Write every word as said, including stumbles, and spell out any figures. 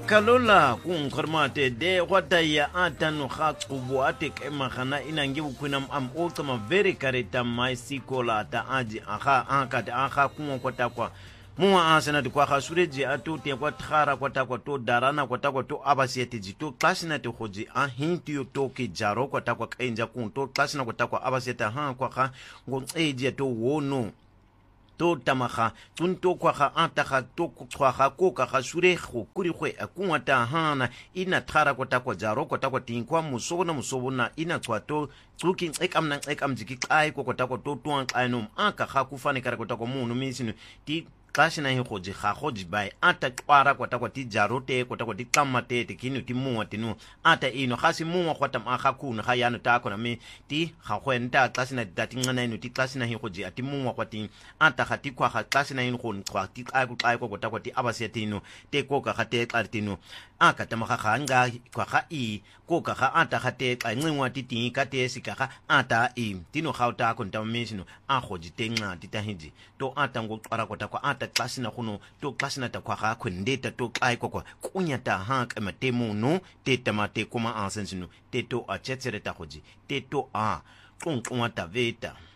kalola kung kormate de wata ya atanu khatsubu ate kemahana inangi bukwina am ultima very karita mai sikola ta aji aha ankate aha kungo kwata kwa muwa asana di kwa khasureji atu te kwa thara kwata kwa to darana kwata kwa to abasiete ji to klasina te khoji a hinti yo to ke jaro kwata kwa kainja kun to klasina kwata kwa abasieta ha kwa kha ngonceji to wono to tamaga tsunto kwa ga ataga to kwa ga koka ga surego kuri gwe akungata hana ina thara kota kwa jaro kota kwa tinkwa musona musobona ina kwato tsuki ekamna ekamjiki kai kota kwa to tuan kainum aka ga kufane kare kota kwa munu misinu ti klashina hi khoji ga khoji bai ata kwara kota kwa ti jaro te kota kwa ti kamate te kinu ti muwa tinu ata ino khasi muwa kwata ma ga kuna ga yana ta kona me ti ga kwenta klashina dati ngana ino ti klashina hi khoji ati muwa kwati ata khati kwa ga klashina ino khon kwa ti ai ku ai kota kwa ti abasetino te koka ga te klartino aka tama ga nga kwa ga i koka ga ata ga te ka ncinwa ti ti ka te sika ga ata i tino ga uta ko ntamesino a khoji te nqa ti tahiji to ata ngo kwara kota kwa ata klasina kuno to klasina ta kwa ga khwendeta to kai kwa kunya ta ha ka matemo no te tamate kuma ansensino te to a chetsere ta khoji te to a kung kung ta veta